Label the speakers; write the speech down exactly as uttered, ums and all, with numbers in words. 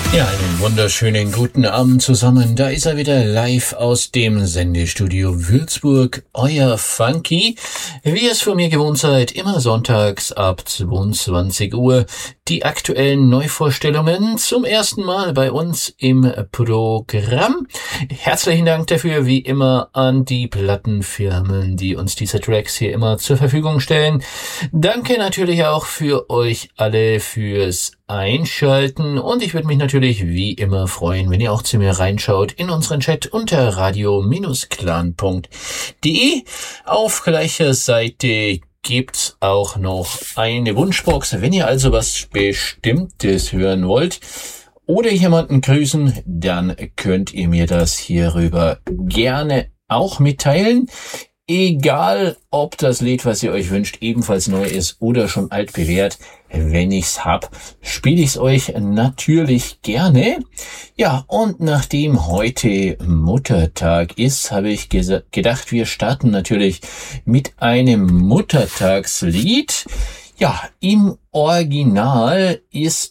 Speaker 1: Ja, einen wunderschönen guten Abend zusammen. Da ist er wieder live aus dem Sendestudio Würzburg, euer Funky. Wie ihr es von mir gewohnt seid, immer sonntags ab zweiundzwanzig Uhr. Die aktuellen Neuvorstellungen zum ersten Mal bei uns im Programm. Herzlichen Dank dafür, wie immer, an die Plattenfirmen, die uns diese Tracks hier immer zur Verfügung stellen. Danke natürlich auch für euch alle fürs Einschalten und ich würde mich natürlich wie immer freuen, wenn ihr auch zu mir reinschaut in unseren Chat unter radio Bindestrich clan punkt de. Auf gleicher Seite gibt's auch noch eine Wunschbox, wenn ihr also was Bestimmtes hören wollt oder jemanden grüßen, dann könnt ihr mir das hierüber gerne auch mitteilen. Egal, ob das Lied, was ihr euch wünscht, ebenfalls neu ist oder schon altbewährt, wenn ich's hab, spiele ich's euch natürlich gerne. Ja, und nachdem heute Muttertag ist, habe ich ges- gedacht, wir starten natürlich mit einem Muttertagslied. Ja, im Original ist